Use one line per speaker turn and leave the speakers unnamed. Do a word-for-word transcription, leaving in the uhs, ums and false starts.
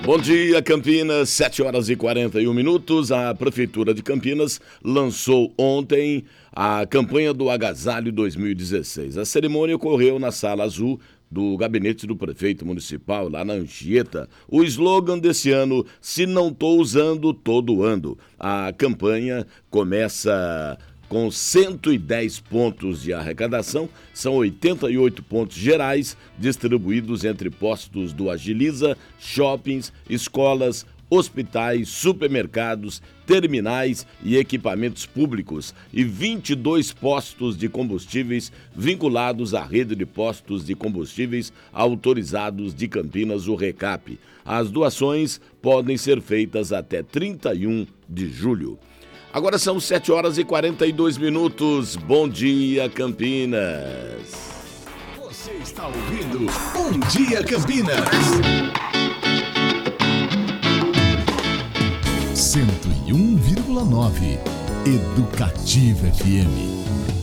Bom dia, Campinas, sete horas e quarenta e um minutos. A Prefeitura de Campinas lançou ontem a campanha do Agasalho dois mil e dezesseis. A cerimônia ocorreu na Sala Azul do gabinete do prefeito municipal, lá na Anchieta. O slogan desse ano, se não tô usando, tô doando. A campanha começa com cento e dez pontos de arrecadação, são oitenta e oito pontos gerais, distribuídos entre postos do Agiliza, shoppings, escolas, hospitais, supermercados, terminais e equipamentos públicos, e vinte e dois postos de combustíveis vinculados à rede de postos de combustíveis autorizados de Campinas, o RECAP. As doações podem ser feitas até trinta e um de julho. Agora são sete horas e quarenta e dois minutos. Bom dia, Campinas.
Você está ouvindo Bom Dia Campinas. cento e um vírgula nove Educativa F M.